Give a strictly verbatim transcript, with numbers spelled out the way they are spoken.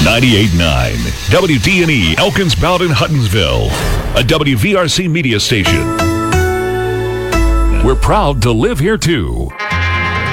ninety-eight point nine W D N E Elkins Bowden Huttonsville, a W V R C media station. We're proud to live here too.